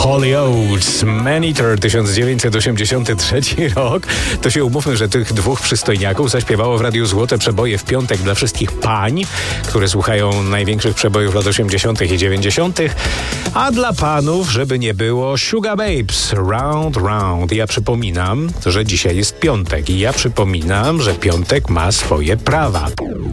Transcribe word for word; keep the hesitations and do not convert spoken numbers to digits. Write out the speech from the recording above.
Holy Oates, Maneater, tysiąc dziewięćset osiemdziesiąty trzeci rok. To się umówmy, że tych dwóch przystojniaków zaśpiewało w radiu Złote Przeboje w piątek dla wszystkich pań, które słuchają największych przebojów lat osiemdziesiątych i dziewięćdziesiątych, a dla panów, żeby nie było, Sugar Babes, Round Round. Ja przypominam, że dzisiaj jest piątek i ja przypominam, że piątek ma swoje prawa.